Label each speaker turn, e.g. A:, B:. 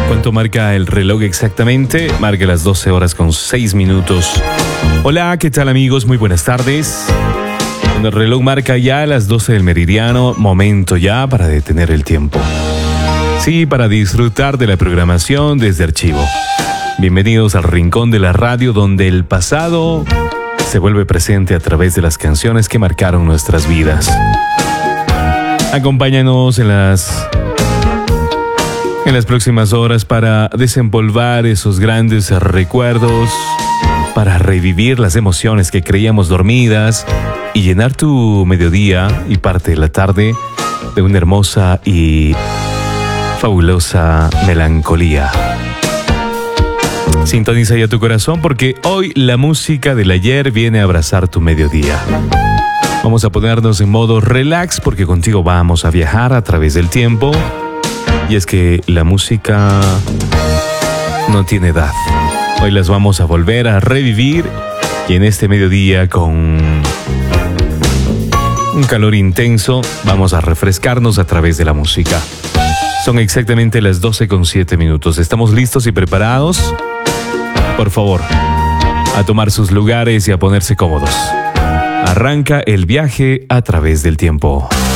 A: ¿Cuánto marca el reloj exactamente? Marca las 12 horas con 6 minutos. Hola, ¿qué tal amigos? Muy buenas tardes. Cuando el reloj marca ya las 12 del meridiano, momento ya para detener el tiempo. Sí, para disfrutar de la programación desde archivo. Bienvenidos al rincón de la radio donde el pasado se vuelve presente a través de las canciones que marcaron nuestras vidas. Acompáñanos en las próximas horas para desempolvar esos grandes recuerdos, para revivir las emociones que creíamos dormidas y llenar tu mediodía y parte de la tarde de una hermosa y fabulosa melancolía. Sintoniza ya tu corazón porque hoy la música del ayer viene a abrazar tu mediodía. Vamos a ponernos en modo relax porque contigo vamos a viajar a través del tiempo. Y es que la música no tiene edad. Hoy las vamos a volver a revivir y en este mediodía con un calor intenso vamos a refrescarnos a través de la música. Son exactamente las 12:07 minutos. ¿Estamos listos y preparados? Por favor, a tomar sus lugares y a ponerse cómodos. Arranca el viaje a través del tiempo.